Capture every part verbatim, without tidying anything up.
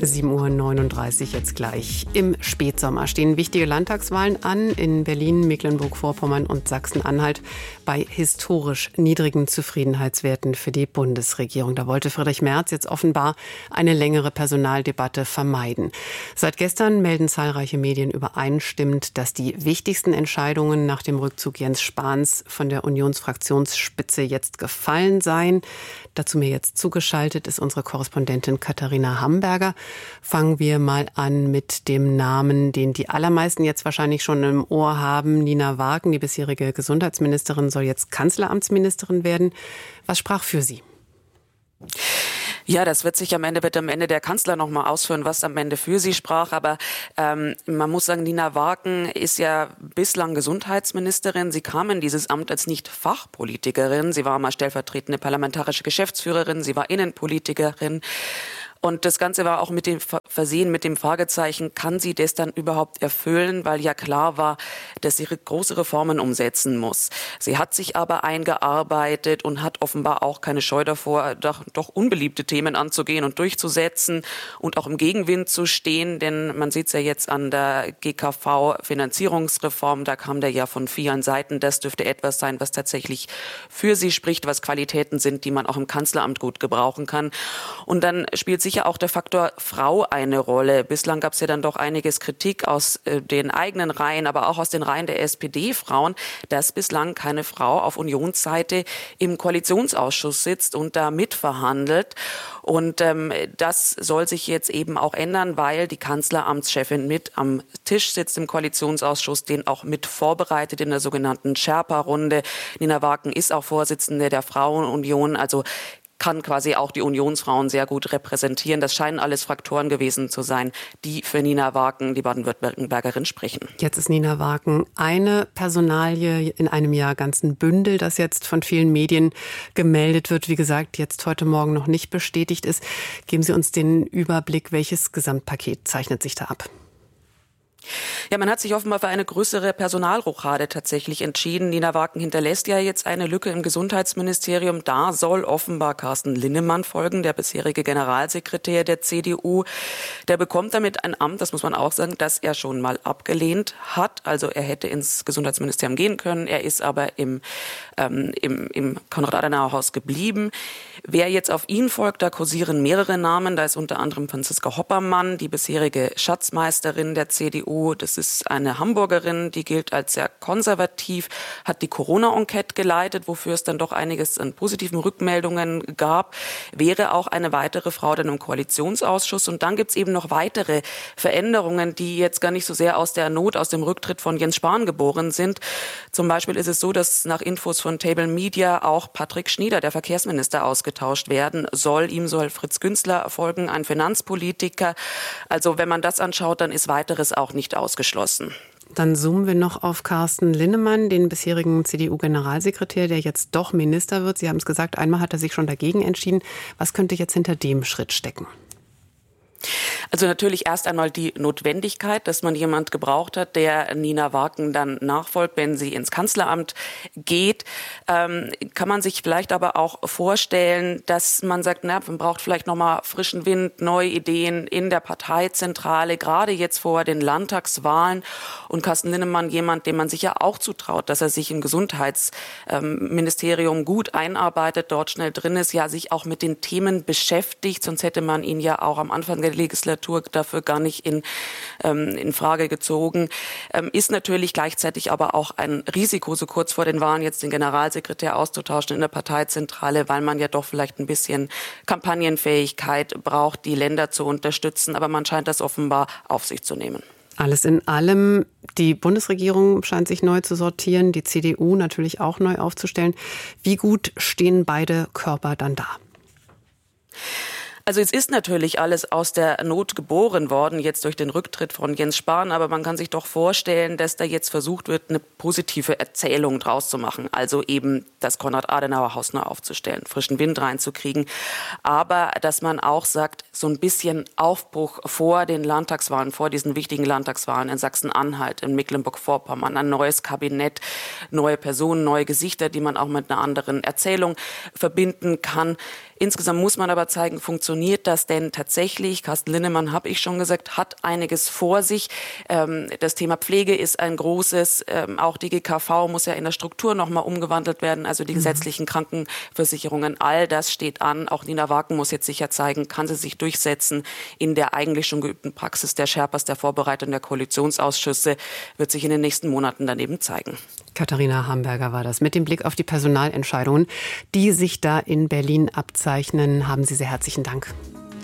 sieben Uhr neununddreißig jetzt gleich. Im Spätsommer stehen wichtige Landtagswahlen an in Berlin, Mecklenburg-Vorpommern und Sachsen-Anhalt bei historisch niedrigen Zufriedenheitswerten für die Bundesregierung. Da wollte Friedrich Merz jetzt offenbar eine längere Personaldebatte vermeiden. Seit gestern melden zahlreiche Medien übereinstimmend, dass die wichtigsten Entscheidungen nach dem Rückzug Jens Spahns von der Unionsfraktionsspitze jetzt gefallen seien. Dazu mir jetzt zugeschaltet ist unsere Korrespondentin Katharina Hamburger. Fangen wir mal an mit dem Namen, den die allermeisten jetzt wahrscheinlich schon im Ohr haben. Nina Wagen, die bisherige Gesundheitsministerin, soll jetzt Kanzleramtsministerin werden. Was sprach für sie? Ja, das wird sich am Ende, wird am Ende der Kanzler noch mal ausführen, was am Ende für sie sprach. Aber ähm, man muss sagen, Nina Wagen ist ja bislang Gesundheitsministerin. Sie kam in dieses Amt als nicht Fachpolitikerin. Sie war mal stellvertretende parlamentarische Geschäftsführerin. Sie war Innenpolitikerin. Und das Ganze war auch mit dem versehen mit dem Fragezeichen, kann sie das dann überhaupt erfüllen, weil ja klar war, dass sie große Reformen umsetzen muss. Sie hat sich aber eingearbeitet und hat offenbar auch keine Scheu davor, doch, doch unbeliebte Themen anzugehen und durchzusetzen und auch im Gegenwind zu stehen, denn man sieht es ja jetzt an der G K V-Finanzierungsreform, da kam der ja von vielen Seiten, das dürfte etwas sein, was tatsächlich für sie spricht, was Qualitäten sind, die man auch im Kanzleramt gut gebrauchen kann. Und dann spielt sich sicher auch der Faktor Frau eine Rolle. Bislang gab es ja dann doch einiges Kritik aus äh, den eigenen Reihen, aber auch aus den Reihen der S P D-Frauen, dass bislang keine Frau auf Unionsseite im Koalitionsausschuss sitzt und da mitverhandelt. Und ähm, das soll sich jetzt eben auch ändern, weil die Kanzleramtschefin mit am Tisch sitzt im Koalitionsausschuss, den auch mit vorbereitet in der sogenannten Sherpa-Runde. Nina Wagen ist auch Vorsitzende der Frauenunion, also kann quasi auch die Unionsfrauen sehr gut repräsentieren. Das scheinen alles Faktoren gewesen zu sein, die für Nina Wagen, die Baden-Württembergerin, sprechen. Jetzt ist Nina Wagen eine Personalie in einem Jahr ganzen Bündel, das jetzt von vielen Medien gemeldet wird. Wie gesagt, jetzt heute Morgen noch nicht bestätigt ist. Geben Sie uns den Überblick, welches Gesamtpaket zeichnet sich da ab? Ja, man hat sich offenbar für eine größere Personalrochade tatsächlich entschieden. Nina Wagen hinterlässt ja jetzt eine Lücke im Gesundheitsministerium. Da soll offenbar Carsten Linnemann folgen, der bisherige Generalsekretär der C D U. Der bekommt damit ein Amt, das muss man auch sagen, das er schon mal abgelehnt hat. Also er hätte ins Gesundheitsministerium gehen können. Er ist aber im, ähm, im, im Konrad-Adenauer-Haus geblieben. Wer jetzt auf ihn folgt, da kursieren mehrere Namen. Da ist unter anderem Franziska Hoppermann, die bisherige Schatzmeisterin der C D U. Das ist eine Hamburgerin, die gilt als sehr konservativ, hat die Corona-Enquete geleitet, wofür es dann doch einiges an positiven Rückmeldungen gab. Wäre auch eine weitere Frau dann im Koalitionsausschuss. Und dann gibt es eben noch weitere Veränderungen, die jetzt gar nicht so sehr aus der Not, aus dem Rücktritt von Jens Spahn geboren sind. Zum Beispiel ist es so, dass nach Infos von Table Media auch Patrick Schnieder, der Verkehrsminister, ausgetauscht werden soll. Ihm soll Fritz Günzler folgen, ein Finanzpolitiker. Also wenn man das anschaut, dann ist weiteres auch nicht ausgeschlossen. Dann zoomen wir noch auf Carsten Linnemann, den bisherigen C D U-Generalsekretär, der jetzt doch Minister wird. Sie haben es gesagt, einmal hat er sich schon dagegen entschieden. Was könnte jetzt hinter dem Schritt stecken? Also natürlich erst einmal die Notwendigkeit, dass man jemand gebraucht hat, der Nina Wagen dann nachfolgt, wenn sie ins Kanzleramt geht. Ähm, kann man sich vielleicht aber auch vorstellen, dass man sagt, na, man braucht vielleicht nochmal frischen Wind, neue Ideen in der Parteizentrale, gerade jetzt vor den Landtagswahlen. Und Carsten Linnemann, jemand, dem man sich ja auch zutraut, dass er sich im Gesundheitsministerium ähm, gut einarbeitet, dort schnell drin ist, ja sich auch mit den Themen beschäftigt, sonst hätte man ihn ja auch am Anfang der Legislatur dafür gar nicht in, ähm, in Frage gezogen, ähm, ist natürlich gleichzeitig aber auch ein Risiko, so kurz vor den Wahlen jetzt den Generalsekretär auszutauschen in der Parteizentrale, weil man ja doch vielleicht ein bisschen Kampagnenfähigkeit braucht, die Länder zu unterstützen. Aber man scheint das offenbar auf sich zu nehmen. Alles in allem, die Bundesregierung scheint sich neu zu sortieren, die C D U natürlich auch neu aufzustellen. Wie gut stehen beide Körper dann da? Also es ist natürlich alles aus der Not geboren worden, jetzt durch den Rücktritt von Jens Spahn. Aber man kann sich doch vorstellen, dass da jetzt versucht wird, eine positive Erzählung draus zu machen. Also eben das Konrad-Adenauer-Haus neu aufzustellen, frischen Wind reinzukriegen. Aber dass man auch sagt, so ein bisschen Aufbruch vor den Landtagswahlen, vor diesen wichtigen Landtagswahlen in Sachsen-Anhalt, in Mecklenburg-Vorpommern, ein neues Kabinett, neue Personen, neue Gesichter, die man auch mit einer anderen Erzählung verbinden kann, Insgesamt muss man aber zeigen, funktioniert das denn tatsächlich? Carsten Linnemann, habe ich schon gesagt, hat einiges vor sich. Ähm, das Thema Pflege ist ein großes. Ähm, auch die G K V muss ja in der Struktur nochmal umgewandelt werden. Also die mhm. gesetzlichen Krankenversicherungen, all das steht an. Auch Nina Wagen muss jetzt sicher zeigen, kann sie sich durchsetzen in der eigentlich schon geübten Praxis der Sherpas, der Vorbereitung der Koalitionsausschüsse, wird sich in den nächsten Monaten daneben zeigen. Katharina Hamburger war das. Mit dem Blick auf die Personalentscheidungen, die sich da in Berlin abzeichnen, haben Sie sehr herzlichen Dank.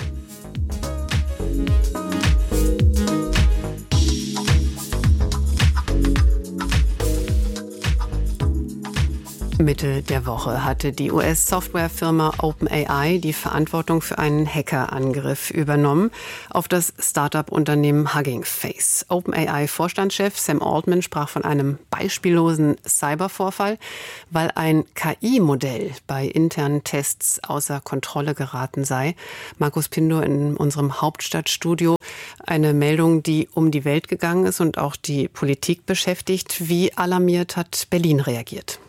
Mitte der Woche hatte die U S-Softwarefirma OpenAI die Verantwortung für einen Hackerangriff übernommen auf das Start-up-Unternehmen Hugging Face. OpenAI-Vorstandschef Sam Altman sprach von einem beispiellosen Cybervorfall, weil ein K I-Modell bei internen Tests außer Kontrolle geraten sei. Markus Pindor in unserem Hauptstadtstudio. Eine Meldung, die um die Welt gegangen ist und auch die Politik beschäftigt. Wie alarmiert hat Berlin reagiert?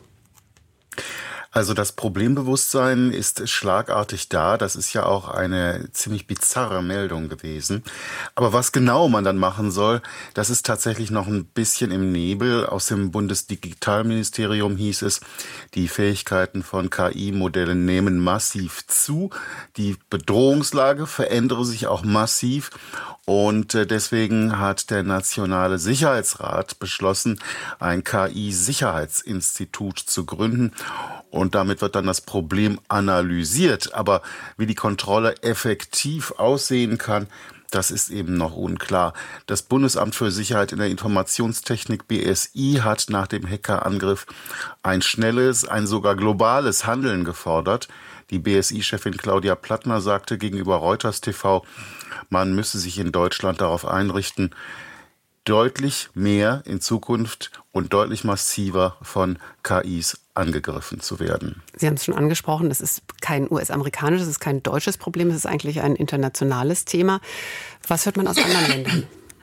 Also das Problembewusstsein ist schlagartig da. Das ist ja auch eine ziemlich bizarre Meldung gewesen. Aber was genau man dann machen soll, das ist tatsächlich noch ein bisschen im Nebel. Aus dem Bundesdigitalministerium hieß es, die Fähigkeiten von K I-Modellen nehmen massiv zu. Die Bedrohungslage verändere sich auch massiv. Und deswegen hat der Nationale Sicherheitsrat beschlossen, ein K I-Sicherheitsinstitut zu gründen. Und damit wird dann das Problem analysiert. Aber wie die Kontrolle effektiv aussehen kann, das ist eben noch unklar. Das Bundesamt für Sicherheit in der Informationstechnik B S I hat nach dem Hackerangriff ein schnelles, ein sogar globales Handeln gefordert. Die B S I-Chefin Claudia Plattner sagte gegenüber Reuters T V, man müsse sich in Deutschland darauf einrichten, deutlich mehr in Zukunft und deutlich massiver von K Is angegriffen zu werden. Sie haben es schon angesprochen, das ist kein U S-amerikanisches, es ist kein deutsches Problem, es ist eigentlich ein internationales Thema. Was hört man aus anderen Ländern?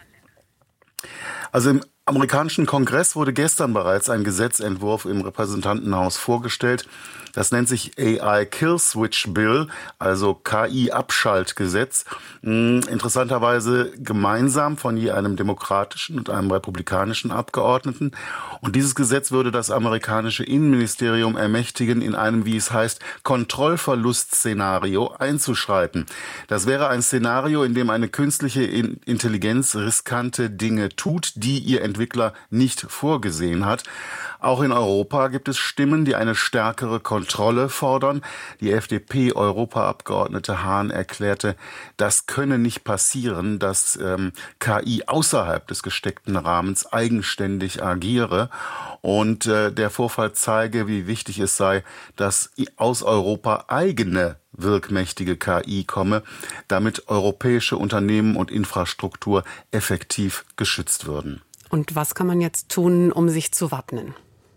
Also im amerikanischen Kongress wurde gestern bereits ein Gesetzentwurf im Repräsentantenhaus vorgestellt. Das nennt sich A I Kill Switch Bill, also K I-Abschaltgesetz. Interessanterweise gemeinsam von je einem demokratischen und einem republikanischen Abgeordneten. Und dieses Gesetz würde das amerikanische Innenministerium ermächtigen, in einem, wie es heißt, Kontrollverlustszenario einzuschreiten. Das wäre ein Szenario, in dem eine künstliche Intelligenz riskante Dinge tut, die ihr Entwickler nicht vorgesehen hat. Auch in Europa gibt es Stimmen, die eine stärkere Kontrolle fordern. Die F D P-Europaabgeordnete Hahn erklärte, das könne nicht passieren, dass ähm, K I außerhalb des gesteckten Rahmens eigenständig agiere. Und äh, der Vorfall zeige, wie wichtig es sei, dass aus Europa eigene wirkmächtige K I komme, damit europäische Unternehmen und Infrastruktur effektiv geschützt würden. Und was kann man jetzt tun, um sich zu wappnen?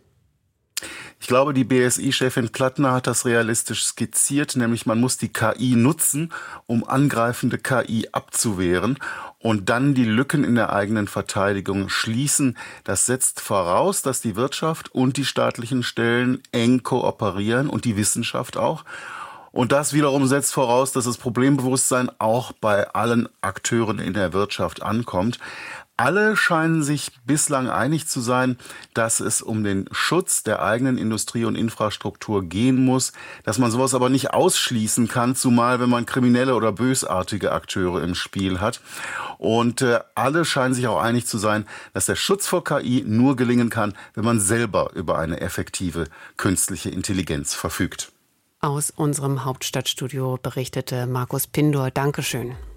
Ich glaube, die B S I-Chefin Plattner hat das realistisch skizziert, nämlich man muss die K I nutzen, um angreifende K I abzuwehren und dann die Lücken in der eigenen Verteidigung schließen. Das setzt voraus, dass die Wirtschaft und die staatlichen Stellen eng kooperieren und die Wissenschaft auch. Und das wiederum setzt voraus, dass das Problembewusstsein auch bei allen Akteuren in der Wirtschaft ankommt. Alle scheinen sich bislang einig zu sein, dass es um den Schutz der eigenen Industrie und Infrastruktur gehen muss, dass man sowas aber nicht ausschließen kann, zumal wenn man kriminelle oder bösartige Akteure im Spiel hat. Und äh, alle scheinen sich auch einig zu sein, dass der Schutz vor K I nur gelingen kann, wenn man selber über eine effektive künstliche Intelligenz verfügt. Aus unserem Hauptstadtstudio berichtete Markus Pindor. Dankeschön.